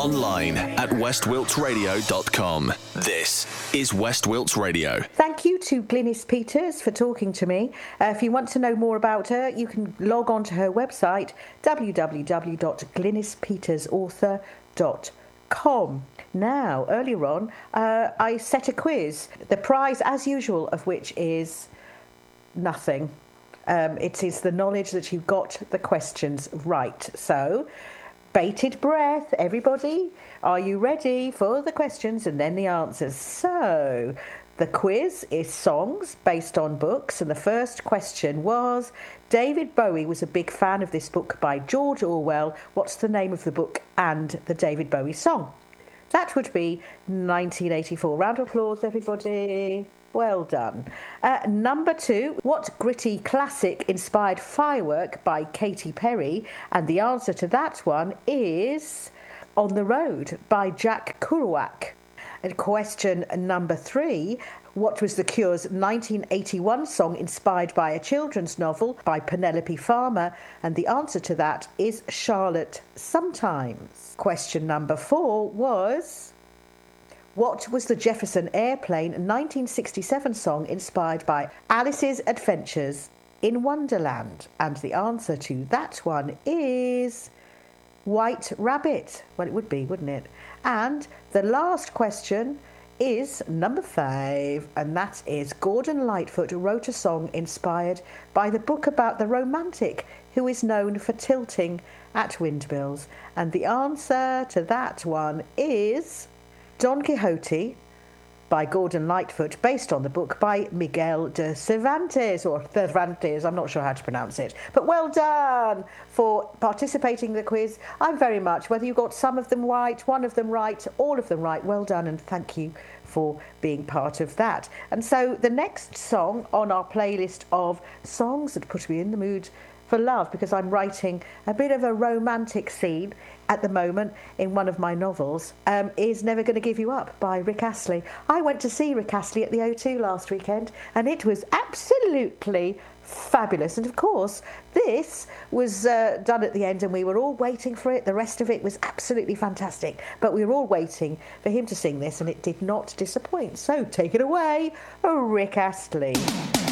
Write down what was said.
online at westwiltsradio.com. This is West Wilts Radio. Thank you to Glynis Peters for talking to me. If you want to know more about her, you can log on to her website, www.glynispetersauthor.com. Now, earlier on, I set a quiz, the prize, as usual, of which is nothing. It is the knowledge that you got the questions right. So, bated breath, everybody. Are you ready for the questions and then the answers? So, the quiz is songs based on books, and the first question was, David Bowie was a big fan of this book by George Orwell. What's the name of the book and the David Bowie song? That would be 1984. Round of applause, everybody. Well done. Number 2, what gritty classic inspired Firework by Katy Perry? And the answer to that one is On the Road by Jack Kerouac. And question number 3, what was The Cure's 1981 song inspired by a children's novel by Penelope Farmer? And the answer to that is Charlotte Sometimes. Question number 4 was, what was the Jefferson Airplane 1967 song inspired by Alice's Adventures in Wonderland? And the answer to that one is White Rabbit. Well, it would be, wouldn't it? And the last question is number 5, and that is Gordon Lightfoot wrote a song inspired by the book about the romantic who is known for tilting at windmills. And the answer to that one is Don Quixote by Gordon Lightfoot, based on the book by Miguel de Cervantes, or Cervantes, I'm not sure how to pronounce it. But well done for participating in the quiz. I'm very much, whether you got some of them right, one of them right, all of them right, well done, and thank you for being part of that. And so the next song on our playlist of songs that put me in the mood for love, because I'm writing a bit of a romantic scene at the moment in one of my novels, is Never Gonna Give You Up by Rick Astley. I went to see Rick Astley at the O2 last weekend, and it was absolutely fabulous. And of course, this was done at the end, and we were all waiting for it. The rest of it was absolutely fantastic, but we were all waiting for him to sing this, and it did not disappoint. So take it away, Rick Astley.